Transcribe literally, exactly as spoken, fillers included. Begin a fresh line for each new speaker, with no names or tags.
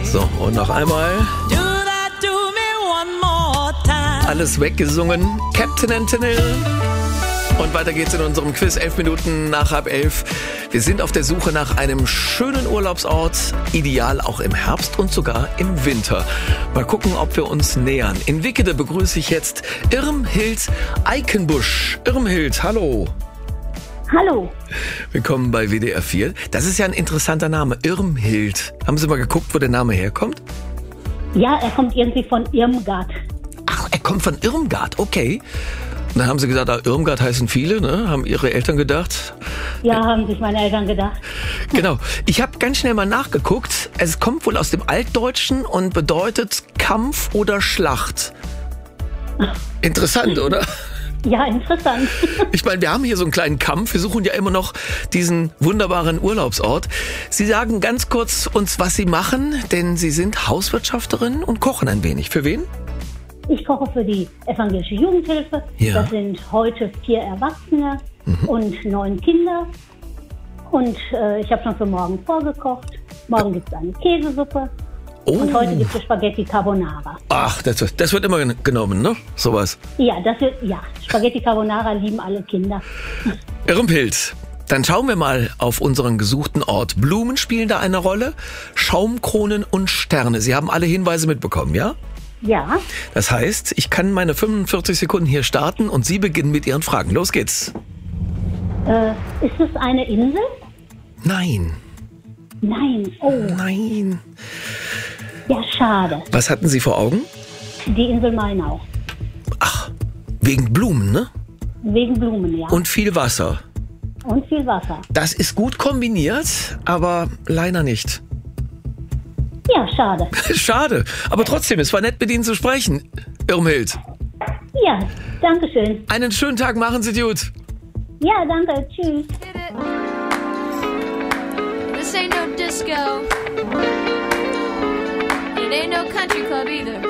So, und noch einmal. Alles weggesungen. Captain Antonil. Und weiter geht's in unserem Quiz. Elf Minuten nach halb elf. Wir sind auf der Suche nach einem schönen Urlaubsort. Ideal auch im Herbst und sogar im Winter. Mal gucken, ob wir uns nähern. In Wickede begrüße ich jetzt Irmhild Eikenbusch. Irmhild, hallo.
Hallo.
Willkommen bei W D R vier. Das ist ja ein interessanter Name. Irmhild. Haben Sie mal geguckt, wo der Name herkommt?
Ja, er kommt irgendwie von Irmgard.
Ach, er kommt von Irmgard, okay. Und dann haben Sie gesagt, ah, Irmgard heißen viele, ne? Haben Ihre Eltern gedacht?
Ja, haben sich meine Eltern gedacht.
Genau. Ich habe ganz schnell mal nachgeguckt. Es kommt wohl aus dem Altdeutschen und bedeutet Kampf oder Schlacht. Interessant, oder?
Ja, interessant.
Ich meine, wir haben hier so einen kleinen Kampf. Wir suchen ja immer noch diesen wunderbaren Urlaubsort. Sie sagen ganz kurz uns, was Sie machen, denn Sie sind Hauswirtschafterin und kochen ein wenig. Für wen?
Ich koche für die Evangelische Jugendhilfe.
Ja.
Das sind heute vier Erwachsene mhm. und neun Kinder. Und äh, ich habe schon für morgen vorgekocht. Morgen gibt es eine Käsesuppe. Oh. Und heute gibt es Spaghetti Carbonara.
Ach, das, das wird immer genommen, ne? Sowas.
Ja, das wird, ja. Spaghetti Carbonara lieben alle Kinder.
Irmhild, dann schauen wir mal auf unseren gesuchten Ort. Blumen spielen da eine Rolle, Schaumkronen und Sterne. Sie haben alle Hinweise mitbekommen, ja?
Ja.
Das heißt, ich kann meine fünfundvierzig Sekunden hier starten und Sie beginnen mit Ihren Fragen. Los geht's.
Äh, ist es eine Insel?
Nein.
Nein. Oh.
Nein.
Ja, schade.
Was hatten Sie vor Augen?
Die Insel Mainau.
Ach, wegen Blumen, ne?
Wegen Blumen, ja.
Und viel Wasser.
Und viel Wasser.
Das ist gut kombiniert, aber leider nicht.
Ja, schade.
Schade, aber trotzdem, es war nett, mit Ihnen zu sprechen, Irmhild.
Ja, danke schön.
Einen schönen Tag, machen Sie gut.
Ja, danke, tschüss.
This ain't no disco. It ain't no country club either.